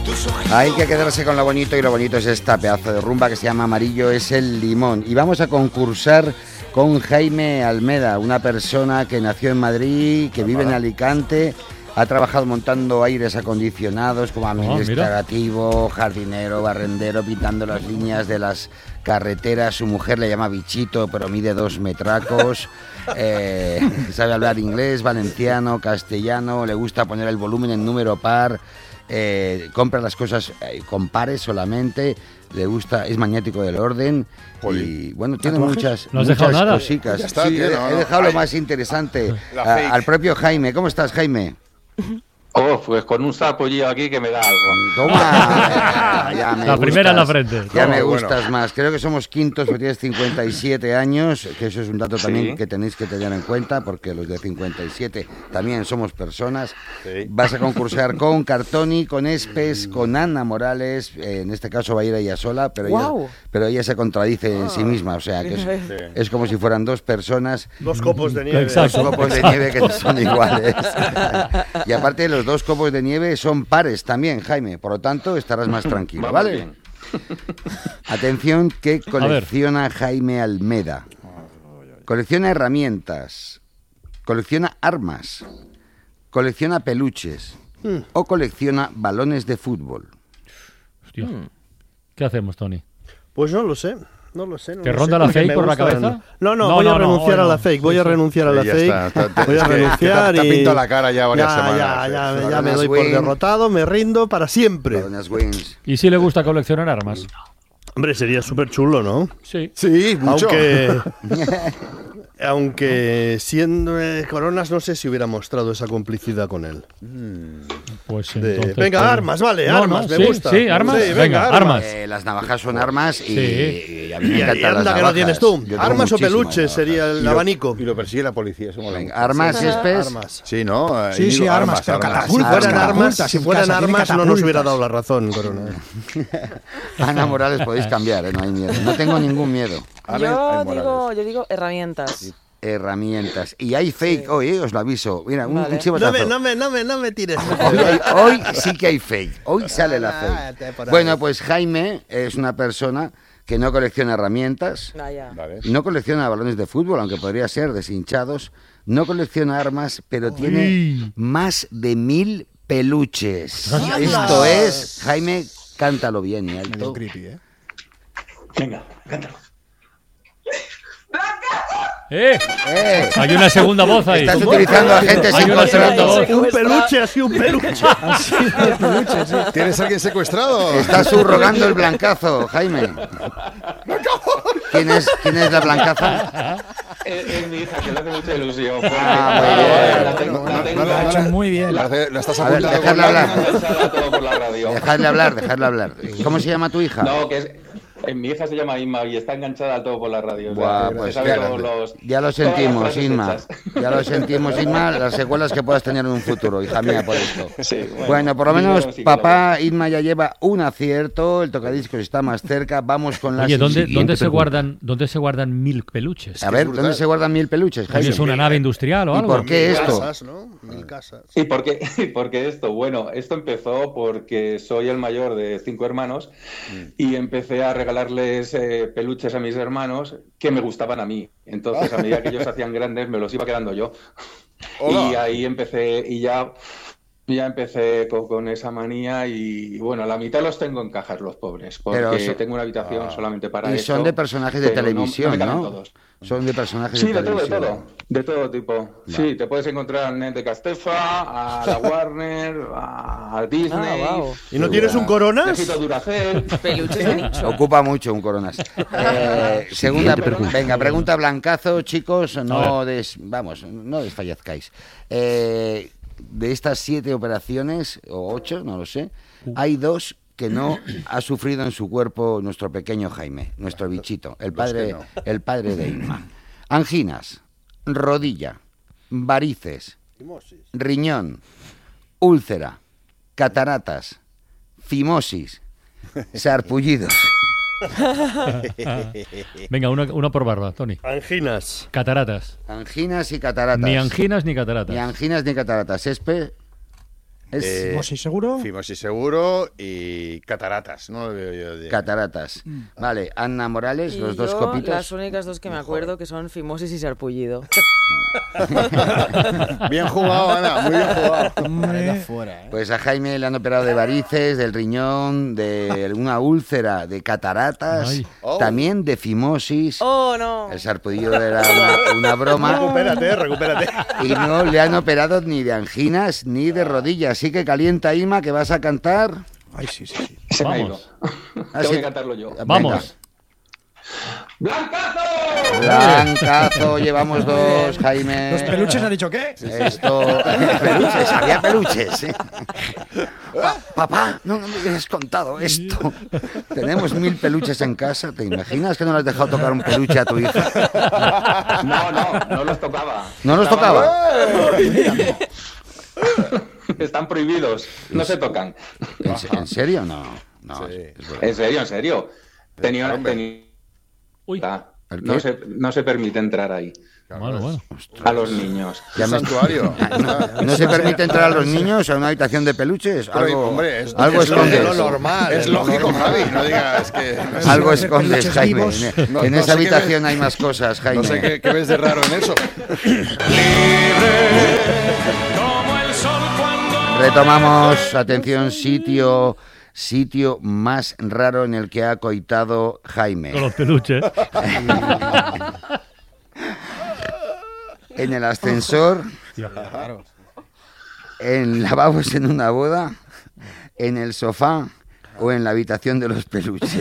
Hay que quedarse con lo bonito, y lo bonito es esta pedazo de rumba que se llama Amarillo es el limón. Y vamos a concursar con Jaime Almeda, una persona que nació en Madrid, que vive en Alicante, ha trabajado montando aires acondicionados como administrativo, jardinero, barrendero, pintando las líneas de las carreteras. Su mujer le llama Bichito, pero mide 2 metracos. Sabe hablar inglés, valenciano, castellano, le gusta poner el volumen en número par. Compra las cosas con pares solamente, le gusta, es maniático del orden. Y bueno, tiene muchas cositas. Ya está, sí, he dejado lo más interesante al propio Jaime. ¿Cómo estás, Jaime? Pues con un sapollillo aquí que me da algo. Toma. La primera en la frente. Ya me gustas más. Creo que somos quintos, porque tienes 57 años, que eso es un dato también que tenéis que tener en cuenta, porque los de 57 también somos personas. Sí. Vas a concursar con Cartoni, con Espes, con Ana Morales. En este caso va a ir ella sola, pero ella se contradice en sí misma. O sea, que es como si fueran dos personas. 2 copos de nieve. Exacto. 2 copos de nieve que son iguales. Y aparte, los 2 copos de nieve son pares también, Jaime. Por lo tanto, estarás más tranquilo, ¿vale? Bien. Atención, que colecciona Jaime Almeda. Colecciona herramientas, colecciona armas, colecciona peluches o colecciona balones de fútbol. Hostia. ¿Qué hacemos, Tony? Pues no lo sé. No lo sé. ¿Te ronda la fake por la cabeza? No, voy a renunciar a la fake. Voy a renunciar a la fake. Voy a renunciar y... Te ha pintado la cara ya varias semanas. Ya me doy por derrotado, me rindo para siempre. ¿Y si le gusta coleccionar armas? Hombre, sería súper chulo, ¿no? Sí. Sí, mucho. Aunque siendo Coronas, no sé si hubiera mostrado esa complicidad con él. Pues entonces... Venga, armas, vale, armas, me gusta. Sí, armas. Sí, venga, armas. Las navajas son armas y a mí me encantan las navajas. Que no tienes tú. Armas o peluches sería el abanico. Y lo persigue la policía. Armas y Espes. Sí, ¿no? Sí, armas. Si fueran armas, no nos hubiera dado la razón, Corona. Ana Morales, podéis cambiar, no hay miedo. No tengo ningún miedo. Yo digo herramientas. Herramientas. Y hay fake hoy, os lo aviso. Mira, un chivotazo. No me tires. Hoy sí que hay fake. Hoy sale la fake. Bueno, pues Jaime es una persona que no colecciona herramientas, no colecciona balones de fútbol, aunque podría ser deshinchados, no colecciona armas, pero tiene más de 1000 peluches. Esto es, Jaime, cántalo bien y alto. Creepy, Venga, cántalo. Hay una segunda voz ahí. Estás utilizando agentes sin contrato. Un peluche, así un peluche. ¿Tienes a alguien secuestrado? Estás subrogando el blancazo, Jaime. ¿Quién es la blancaza? Es mi hija, que le hace mucha ilusión. Lo ha hecho muy bien. Lo estás apuntando. Dejadle hablar. Dejadle hablar. ¿Cómo se llama tu hija? No, que es... Mi hija se llama Inma y está enganchada al Todo por la Radio. Buah, pues ya lo sentimos, Inma. Ya lo sentimos, Inma, las secuelas que puedas tener en un futuro, hija mía, por esto. Sí, bueno, por lo menos papá Inma ya lleva un acierto, el tocadiscos está más cerca, vamos con la siguiente. ¿Dónde se guardan 1000 peluches? A ver, ¿dónde se guardan 1000 peluches, Jaime? ¿Es una nave industrial o algo? ¿Y por qué esto? Casas, ¿no? 1000 casas. ¿Y por qué esto? Bueno, esto empezó porque soy el mayor de 5 hermanos y empecé a regalarles peluches a mis hermanos que me gustaban a mí. Entonces, a medida que ellos hacían grandes, me los iba quedando yo. Y ahí empecé, y ya empecé con esa manía y, bueno, la mitad los tengo en cajas, los pobres, porque tengo una habitación solamente para eso. Y son de personajes de televisión, ¿no? Todos. Son de personajes de televisión. De todo tipo. Sí, te puedes encontrar a Ned de Castefa, a la Warner, a Disney. ¿Y no tienes un Coronas? Necesito Duracell. Peluches de nicho. Ocupa mucho un Coronas. Segunda pregunta. Venga, pregunta blancazo, chicos. No desfallezcáis. De estas 7 operaciones, o 8, no lo sé, hay 2 que no ha sufrido en su cuerpo nuestro pequeño Jaime, nuestro bichito, el padre de Inma. Anginas, rodilla, varices, riñón, úlcera, cataratas, fimosis, sarpullidos. Venga, uno por barba, Tony. Anginas. Cataratas. Anginas y cataratas. Ni anginas ni cataratas. Ni anginas ni cataratas. Fimosis seguro. Fimosis seguro y cataratas, ¿no? Lo veo yo de... Cataratas. Vale, Ana Morales, Y los dos yo, copitos. las únicas dos que me acuerdo que son fimosis y sarpullido. Bien jugado, Ana, muy bien jugado. Hombre. Pues a Jaime le han operado de varices, del riñón, de una úlcera, de cataratas, Ay. también de fimosis. ¡Oh, no! El sarpullido era una broma. Recupérate. Y no le han operado ni de anginas ni de rodillas. Así que calienta, Ima, que vas a cantar. Ay, sí. Se me ha ido. Vamos. Ah, Tengo sí. que cantarlo yo. Vamos. ¡Blancazo! Blancazo, llevamos dos, Jaime. ¿Los peluches han dicho qué? Esto, peluches, había peluches. ¿Eh? Papá, no me hubieras contado esto. Tenemos 1000 peluches en casa. ¿Te imaginas que no le has dejado tocar un peluche a tu hija? No los tocaba. ¿No los tocaba? Están prohibidos, no se tocan. ¿En serio? No. Sí. Es verdad. En serio. Uy. ¿El qué? No se permite entrar ahí Bueno. a los niños. Ya me- Santuario. ¿No se permite entrar a los niños a una habitación de peluches? Algo, Hombre, algo escondes. lo normal. Es lógico, Javi. No digas que... Algo Hacer escondes, peluches Jaime. vivos. No, En no esa sé qué habitación hay más cosas, Jaime. No sé qué ves de raro en eso. Retomamos, atención, sitio más raro en el que ha coitado Jaime. Con los peluches. En el ascensor, en lavabos en una boda, en el sofá o en la habitación de los peluches.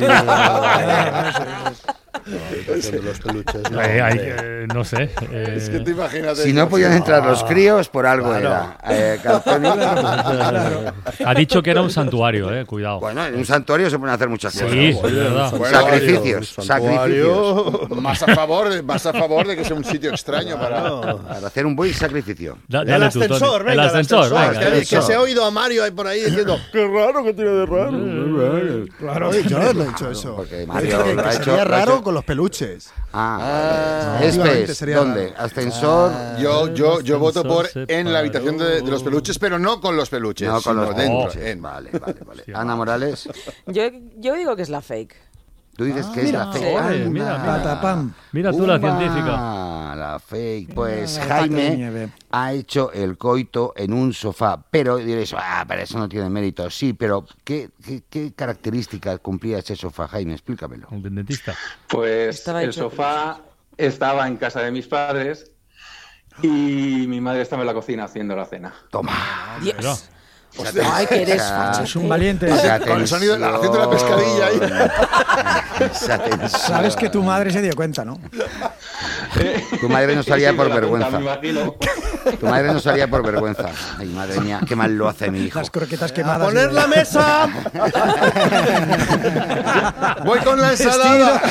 De los peluches. No sé. Es que te imaginas... Si no podían entrar los críos, por algo era. Calzoni. Ha dicho que era un santuario, cuidado. Bueno, en un santuario se pueden hacer muchas cosas. Sí, es verdad. Sacrificios, Santuario. Más a favor de que sea un sitio extraño Para hacer un buen sacrificio. Dale El tú, Tony. ascensor, venga, El ascensor, venga. Que se ha oído a Mario ahí por ahí diciendo qué raro que tiene de raro. Claro, yo no lo he dicho eso. Porque He Mario dicho que lo ha hecho- sería lo ha raro hecho- con los peluches. Espes, sería ¿dónde? raro. Ascensor. Yo voto por se en la habitación de los peluches, pero no con los peluches, No, con sino los dentro. peluches. Vale. Ana Morales, Yo digo que es la fake. tú dices que es la Mira, fake. oye, Anda. mira. Patapam. Mira tú la Umba, científica. La fake. Pues La gata de Jaime nieve. ha hecho el coito en un sofá. Pero diréis, pero eso no tiene mérito. Sí, pero ¿qué características cumplía ese sofá, Jaime? Explícamelo. Un dentista. Pues Estaba el hecho de sofá estaba en casa de mis padres y mi madre estaba en la cocina haciendo la cena. Toma. Pero, Ay, que eres Esa- facha. Es un valiente. Con el sonido, haciendo la pescadilla ahí. Esa tensión. Sabes que tu madre se dio cuenta, ¿no? Tu madre no salía Sí, por me la cuenta, vergüenza. me imagino. Tu madre no salía por vergüenza. Ay, madre mía, qué mal lo hace mi hijo. Las croquetas quemadas. ¡Poner la mesa! Voy con la ensalada.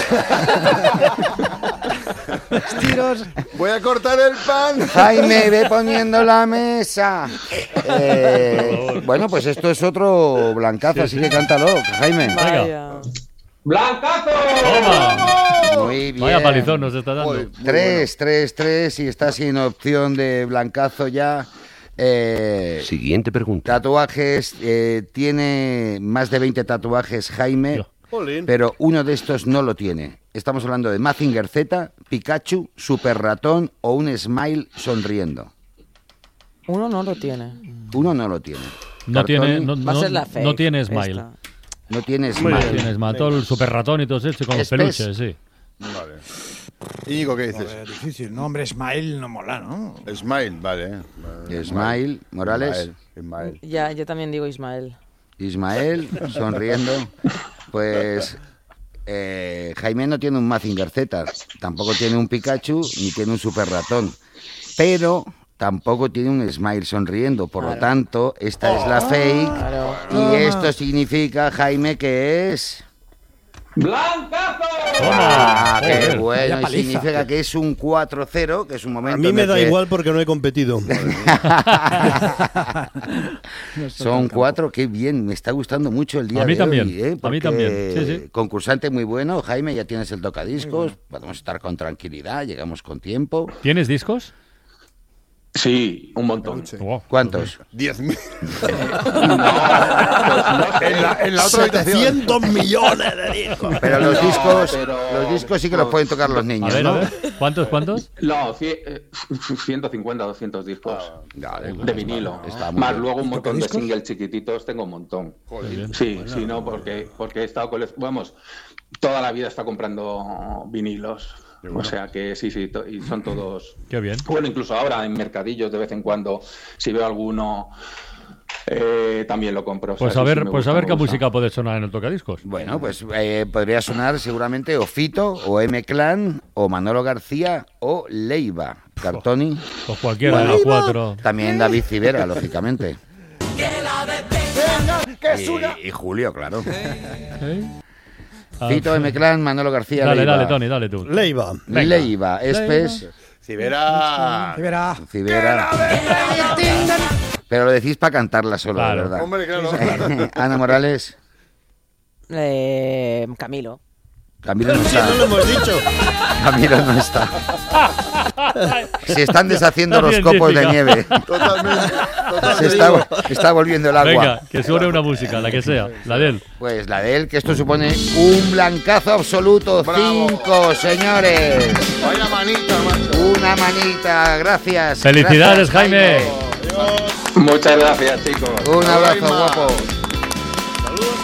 Tiros. Voy a cortar el pan. Jaime, ve poniendo la mesa. Bueno, pues esto es otro blancazo, así que cántalo, Jaime. Vaya. ¡Blancazo! ¡Toma! Muy bien. Vaya palizón nos está dando. Joder. 3, y está sin opción de blancazo ya. Siguiente pregunta. Tatuajes, tiene más de 20 tatuajes Jaime, Yo. Jolín. pero uno de estos no lo tiene. Estamos hablando de Mazinger Z, Pikachu, Super Ratón o un smile sonriendo. Uno no lo tiene. Uno no lo tiene. No tiene, Cartoni Va a ser la fake. no tiene smile. esta. no tiene No smile. tiene smile. Todo el super ratón y todo eso con los Espes. peluches, sí. Vale. Íñigo, ¿qué dices? Difícil. No, hombre, Smile no mola, ¿no? Smile, vale. Smile, Morales. Ismael. Ya, yo también digo Ismael. Ismael, sonriendo. Pues Jaime no tiene un Mazinger Z, tampoco tiene un Pikachu, ni tiene un Super Ratón. Pero tampoco tiene un Smile sonriendo. Por lo tanto, esta es la fake. Claro. Y esto significa, Jaime, que es... ¡Blancazo! ¡Ah, qué Joder. bueno! Vaya Y paliza. significa que es un 4-0, que es un momento A mí en me el da que igual porque no he competido. Son 4, qué bien, me está gustando mucho el día A mí de también, hoy. a mí Porque también, sí, sí. Concursante muy bueno, Jaime, ya tienes el tocadiscos, podemos estar con tranquilidad, llegamos con tiempo. ¿Tienes discos? Sí, un montón. Peluche. Wow. ¿Cuántos? 10.000. En la otra habitación. 700 millones de discos. Pero los pero- discos sí que los pueden tocar los A niños, ver, ¿no? a ver. ¿Cuántos? No, 150, 200 discos de vinilo. Está muy Más bien. luego un montón de tocadiscos? singles chiquititos, tengo un montón. bien. Sí, sí, no, porque he estado vamos, toda la vida he estado comprando vinilos. O sea que sí, y son todos. Qué bien. Bueno, incluso ahora en mercadillos de vez en cuando, si veo alguno, también lo compro. O sea, Pues sí, a sí, ver, me gusta, qué me gusta. música puede sonar en el tocadiscos. Bueno, pues podría sonar seguramente o Fito, o M-Clan, o Manolo García, o Leiva. Cartoni. Pues cualquiera de los cuatro. También David Civera, lógicamente. Venga, que es una. Y Julio, claro. ¿Eh? Ah, Fito, M-Clan, Manolo García, Dale, Leiva. dale, Tony, dale tú. Leiva. Venga. Leiva, Espes, Cibera. Y verá. Civera. Pero lo decís para cantarla solo, Claro. de verdad. Hombre, claro. Ana Morales, Camilo. Camilo no No lo está. hemos dicho. Camilo no está. Se están deshaciendo La los copos de científica. nieve. Totalmente. Se está volviendo el agua. Venga, que suene una música, la que sea. La de él. Pues la de él, que esto supone un blancazo absoluto. Bravo. 5, señores. Vaya manita, macho. Una manita, gracias. Felicidades, Gracias, Jaime. Adiós. Muchas gracias, chicos. Un abrazo, Jaime. guapo.